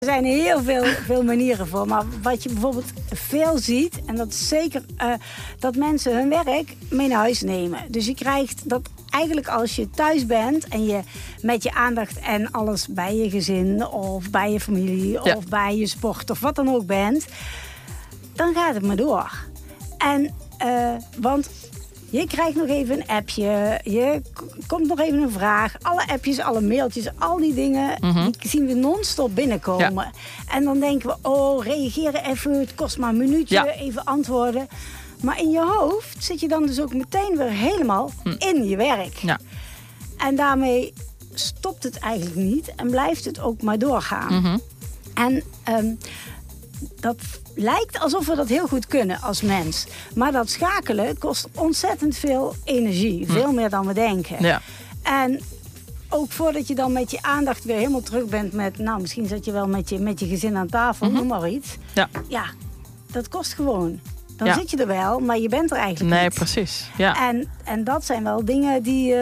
Er zijn heel veel manieren voor. Maar wat je bijvoorbeeld veel ziet... en dat is zeker dat mensen hun werk mee naar huis nemen. Dus je krijgt dat eigenlijk als je thuis bent... en je met je aandacht en alles bij je gezin... of bij je familie of bij je sport of wat dan ook bent... dan gaat het maar door. En want... je krijgt nog even een appje, je komt nog even een vraag. Alle appjes, alle mailtjes, al die dingen... die zien we non-stop binnenkomen. Ja. En dan denken we, reageren even, het kost maar een minuutje, even antwoorden. Maar in je hoofd zit je dan dus ook meteen weer helemaal in je werk. Ja. En daarmee stopt het eigenlijk niet en blijft het ook maar doorgaan. En dat lijkt alsof we dat heel goed kunnen als mens. Maar dat schakelen kost ontzettend veel energie. Veel meer dan we denken. Ja. En ook voordat je dan met je aandacht weer helemaal terug bent met... nou, misschien zat je wel met je gezin aan tafel, noem maar iets. Ja, dat kost gewoon. Dan zit je er wel, maar je bent er eigenlijk niet. Nee, precies. Ja. En dat zijn wel dingen die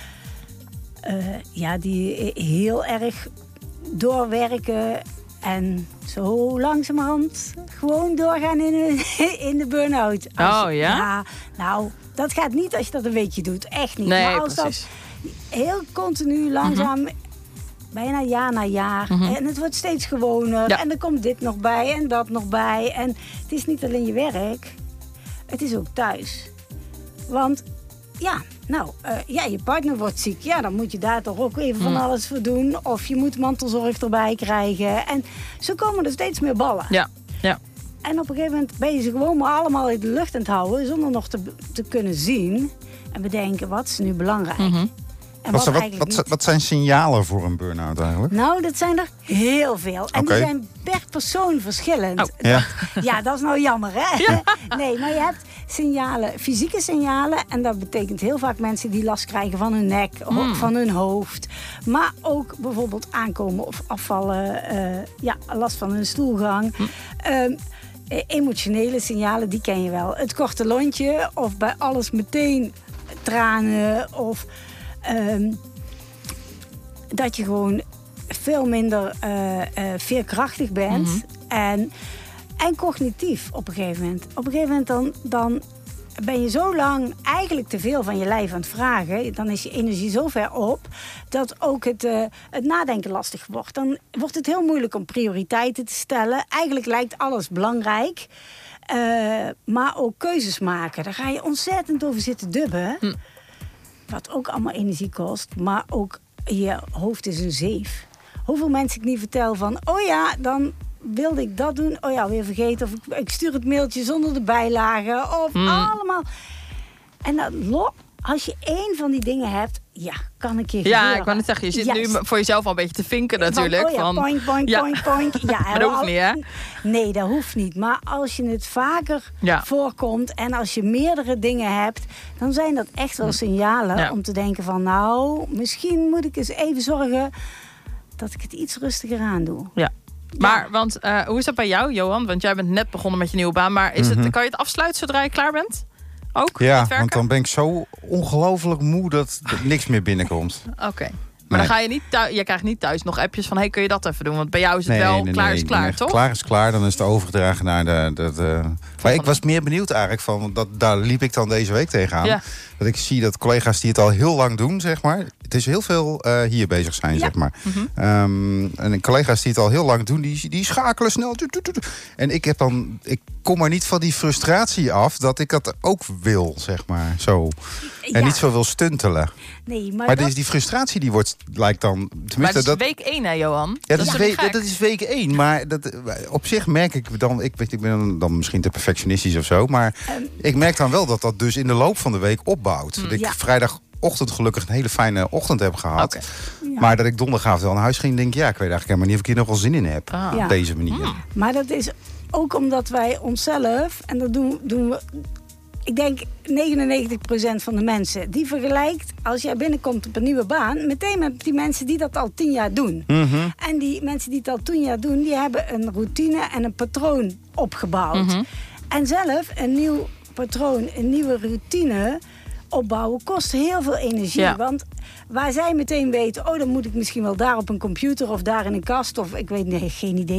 heel erg doorwerken... en zo langzamerhand gewoon doorgaan in de burn-out. Ja, nou, dat gaat niet als je dat een weekje doet. Echt niet. Nee, maar als precies. dat heel continu, langzaam, bijna jaar na jaar... en het wordt steeds gewoner... en er komt dit nog bij en dat nog bij. En het is niet alleen je werk, het is ook thuis. Want je partner wordt ziek. Ja, dan moet je daar toch ook even van alles voor doen. Of je moet mantelzorg erbij krijgen. En zo komen er steeds meer ballen. Ja. En op een gegeven moment ben je ze gewoon maar allemaal in de lucht aan het houden... zonder nog te kunnen zien en bedenken, wat is nu belangrijk? En wat zijn signalen voor een burn-out eigenlijk? Nou, dat zijn er heel veel. En die zijn per persoon verschillend. Ja, dat is nou jammer, hè? Ja. Nee, maar je hebt signalen, fysieke signalen. En dat betekent heel vaak mensen die last krijgen van hun nek, van hun hoofd. Maar ook bijvoorbeeld aankomen of afvallen. Last van hun stoelgang. Emotionele signalen, die ken je wel. Het korte lontje of bij alles meteen tranen of... dat je gewoon veel minder veerkrachtig bent. En cognitief op een gegeven moment. Op een gegeven moment dan ben je zo lang eigenlijk te veel van je lijf aan het vragen. Dan is je energie zo ver op dat ook het nadenken lastig wordt. Dan wordt het heel moeilijk om prioriteiten te stellen. Eigenlijk lijkt alles belangrijk. Maar ook keuzes maken. Daar ga je ontzettend over zitten dubben. Wat ook allemaal energie kost. Maar ook je hoofd is een zeef. Hoeveel mensen ik niet vertel van... dan wilde ik dat doen. Weer vergeten. Of ik stuur het mailtje zonder de bijlagen. Of allemaal. En als je één van die dingen hebt... kan een keer gebeuren. Ja, ik wou net zeggen. Je zit nu voor jezelf al een beetje te vinken natuurlijk. Point. Maar dat hoeft niet, hè? Nee, dat hoeft niet. Maar als je het vaker voorkomt... en als je meerdere dingen hebt... dan zijn dat echt wel signalen om te denken van... nou, misschien moet ik eens even zorgen... dat ik het iets rustiger aan doe. Ja. Maar, want hoe is dat bij jou, Johan? Want jij bent net begonnen met je nieuwe baan. Maar kan je het afsluiten zodra je klaar bent? Ook? Ja, want dan ben ik zo ongelooflijk moe dat er niks meer binnenkomt. Oké. Maar dan ga je niet je krijgt niet thuis nog appjes van... kun je dat even doen? Want bij jou is het klaar is klaar, toch? Klaar is klaar, dan is het overgedragen naar de Maar ik was meer benieuwd eigenlijk van... daar liep ik dan deze week tegenaan. Ja. Dat ik zie dat collega's die het al heel lang doen, zeg maar... het is heel veel hier bezig zijn, zeg maar. En collega's die het al heel lang doen, die schakelen snel. En ik kom maar niet van die frustratie af... dat ik dat ook wil, zeg maar. Zo. En niet zo wil stuntelen. Nee, maar die frustratie die lijkt dan... Maar dat is week 1, hè, Johan? Ja, dat is week 1. Maar op zich merk ik dan... Ik ben dan misschien te perfectionistisch of zo... maar ik merk dan wel dat dus in de loop van de week opbouwt. Dat ik vrijdagochtend gelukkig een hele fijne ochtend heb gehad. Maar dat ik donderdagavond wel naar huis ging... denk ik weet eigenlijk helemaal niet of ik hier nog wel zin in heb. Op deze manier. Maar dat is ook omdat wij onszelf... en dat doen we... Ik denk 99% van de mensen die vergelijkt... als jij binnenkomt op een nieuwe baan... meteen met die mensen die dat al 10 jaar doen. En die mensen die het al 10 jaar doen... die hebben een routine en een patroon opgebouwd. En zelf een nieuw patroon, een nieuwe routine opbouwen... kost heel veel energie. Want waar zij meteen weten... dan moet ik misschien wel daar op een computer... of daar in een kast of ik weet geen idee...